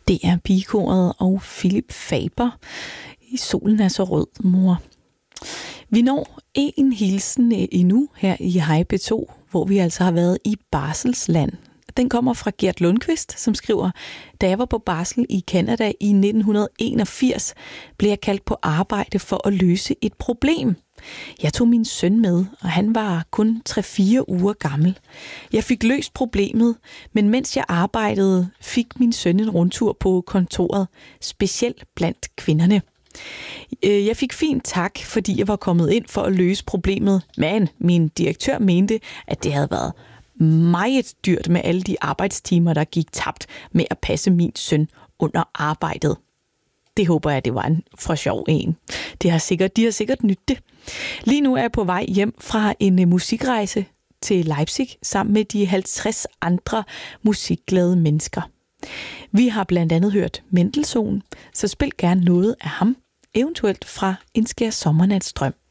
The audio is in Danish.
Det er pigekoret og Philip Faber i Solen er så rød, mor. Vi når en hilsen endnu her i Hej P2, hvor vi altså har været i barselsland. Den kommer fra Gert Lundqvist, som skriver: Da jeg var på barsel i Canada i 1981, blev jeg kaldt på arbejde for at løse et problem. Jeg tog min søn med, og han var kun 3-4 uger gammel. Jeg fik løst problemet, men mens jeg arbejdede, fik min søn en rundtur på kontoret, specielt blandt kvinderne. Jeg fik fint tak, fordi jeg var kommet ind for at løse problemet, men min direktør mente, at det havde været meget dyrt med alle de arbejdstimer, der gik tabt med at passe min søn under arbejdet. Det håber jeg, det var en for sjov en. De har sikkert nydt det. Lige nu er jeg på vej hjem fra en musikrejse til Leipzig sammen med de 50 andre musikglade mennesker. Vi har blandt andet hørt Mendelssohn, så spil gerne noget af ham, eventuelt fra En skær sommernats drøm.